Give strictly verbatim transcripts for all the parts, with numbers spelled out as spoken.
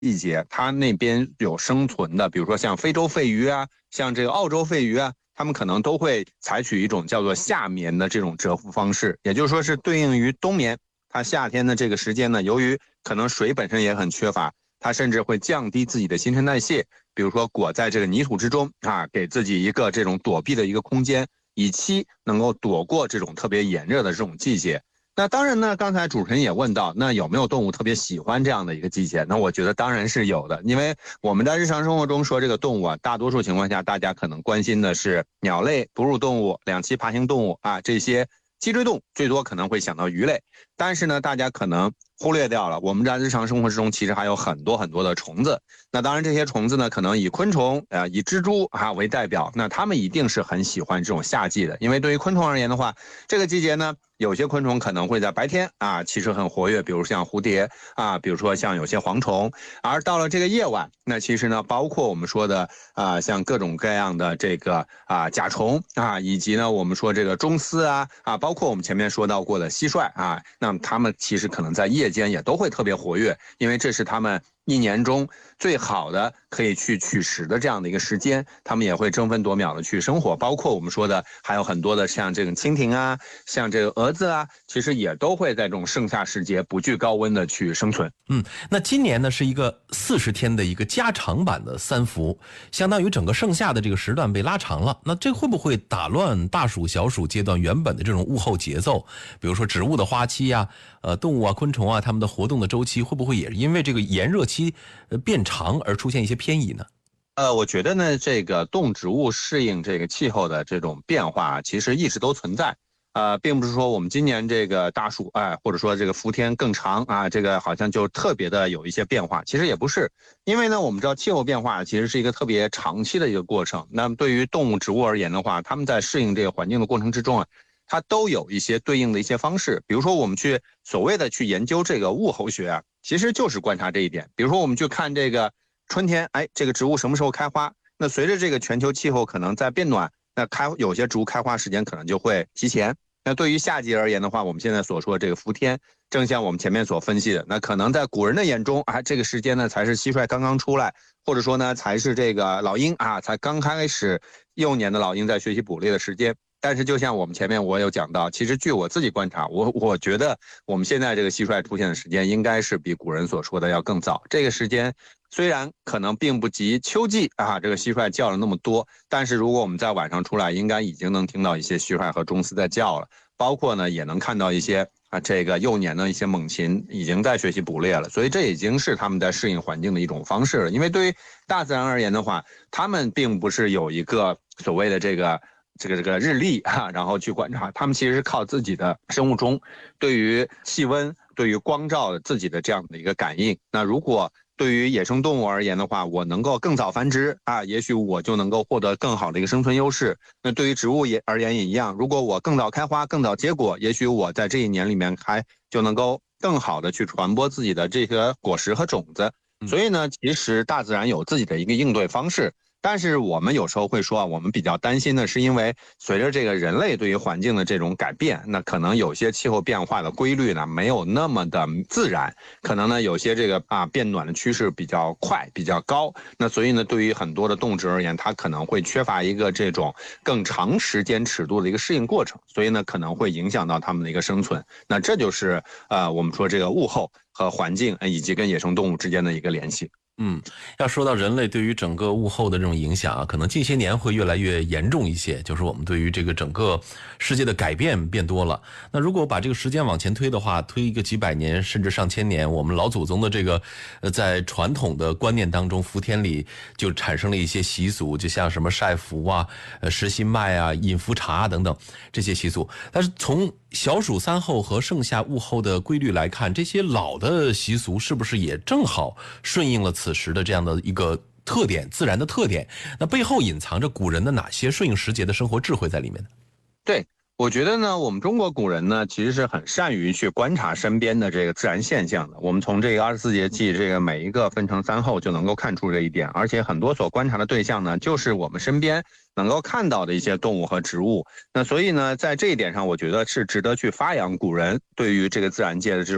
季节，它那边有生存的，比如说像非洲肺鱼啊，像这个澳洲肺鱼啊，他们可能都会采取一种叫做夏眠的这种蛰伏方式，也就是说是对应于冬眠。它夏天的这个时间呢，由于可能水本身也很缺乏，它甚至会降低自己的新陈代谢，比如说裹在这个泥土之中啊，给自己一个这种躲避的一个空间，以期能够躲过这种特别炎热的这种季节。那当然呢，刚才主持人也问到，那有没有动物特别喜欢这样的一个季节？那我觉得当然是有的，因为我们在日常生活中说这个动物啊，大多数情况下大家可能关心的是鸟类、哺乳动物、两栖爬行动物啊，这些脊椎动物最多可能会想到鱼类，但是呢，大家可能忽略掉了，我们在日常生活之中其实还有很多很多的虫子。那当然，这些虫子呢，可能以昆虫啊、呃，以蜘蛛啊为代表，那它们一定是很喜欢这种夏季的，因为对于昆虫而言的话，这个季节呢，有些昆虫可能会在白天啊，其实很活跃，比如像蝴蝶啊，比如说像有些蝗虫，而到了这个夜晚，那其实呢，包括我们说的啊，像各种各样的这个啊甲虫啊，以及呢我们说这个螽斯啊啊，包括我们前面说到过的蟋蟀啊，那么它们其实可能在夜间也都会特别活跃，因为这是它们一年中最好的可以去取食的这样的一个时间，他们也会争分夺秒的去生活，包括我们说的还有很多的像这个蜻蜓啊，像这个蛾子啊，其实也都会在这种盛夏时节不惧高温的去生存。 嗯，那今年呢是一个四十天的一个加长版的三伏，相当于整个盛夏的这个时段被拉长了。那这会不会打乱大暑小暑阶段原本的这种物候节奏？比如说植物的花期呀、呃动物啊、昆虫啊，它们的活动的周期会不会也是因为这个炎热期呃变长而出现一些偏移呢？ 呃，我觉得呢，这个动植物适应这个气候的这种变化，其实一直都存在。呃，并不是说我们今年这个大暑，哎、呃，或者说这个伏天更长啊，这个好像就特别的有一些变化。其实也不是，因为呢，我们知道气候变化其实是一个特别长期的一个过程。那么对于动物、植物而言的话，它们在适应这个环境的过程之中啊，它都有一些对应的一些方式。比如说，我们去所谓的去研究这个物候学啊，其实就是观察这一点。比如说，我们去看这个春天，哎，这个植物什么时候开花？那随着这个全球气候可能在变暖，那开有些植物开花时间可能就会提前。那对于夏季而言的话，我们现在所说的这个伏天，正像我们前面所分析的，那可能在古人的眼中啊，这个时间呢才是蟋蟀刚刚出来，或者说呢才是这个老鹰啊才刚开始幼年的老鹰在学习捕猎的时间。但是就像我们前面我有讲到，其实据我自己观察，我我觉得我们现在这个蟋蟀出现的时间应该是比古人所说的要更早。这个时间虽然可能并不及秋季啊，这个蟋蟀叫了那么多，但是如果我们在晚上出来，应该已经能听到一些蟋蟀和螽斯在叫了，包括呢也能看到一些啊这个幼年的一些猛禽已经在学习捕猎了，所以这已经是他们在适应环境的一种方式了。因为对于大自然而言的话，他们并不是有一个所谓的这个。这个这个日历啊，然后去观察，他们其实是靠自己的生物钟对于气温、对于光照自己的这样的一个感应。那如果对于野生动物而言的话，我能够更早繁殖啊，也许我就能够获得更好的一个生存优势。那对于植物也而言也一样，如果我更早开花、更早结果，也许我在这一年里面还就能够更好的去传播自己的这个果实和种子。所以呢，其实大自然有自己的一个应对方式。但是我们有时候会说啊，我们比较担心的是，因为随着这个人类对于环境的这种改变，那可能有些气候变化的规律呢没有那么的自然，可能呢有些这个啊变暖的趋势比较快、比较高，那所以呢对于很多的动植而言，它可能会缺乏一个这种更长时间尺度的一个适应过程，所以呢可能会影响到它们的一个生存。那这就是呃我们说这个物候和环境以及跟野生动物之间的一个联系。 嗯，要说到人类对于整个物候的这种影响啊，可能近些年会越来越严重一些，就是我们对于这个整个世界的改变变多了。那如果把这个时间往前推的话，推一个几百年甚至上千年，我们老祖宗的这个呃在传统的观念当中，伏天里就产生了一些习俗，就像什么晒伏啊、呃食新麦啊、饮伏茶啊等等这些习俗。但是从小暑三候和盛夏物候的规律来看，这些老的习俗是不是也正好顺应了此时的这样的一个特点，自然的特点？那背后隐藏着古人的哪些顺应时节的生活智慧在里面呢？ 对，我觉得呢，我们中国古人呢，其实是很善于去观察身边的这个自然现象的。我们从这个二十四节气这个每一个分成三候就能够看出这一点，而且很多所观察的对象呢，就是我们身边能够看到的一些动物和植物。那所以呢，在这一点上，我觉得是值得去发扬古人对于这个自然界的这种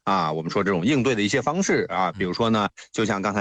啊，我们说这种应对的一些方式啊，比如说呢，就像刚才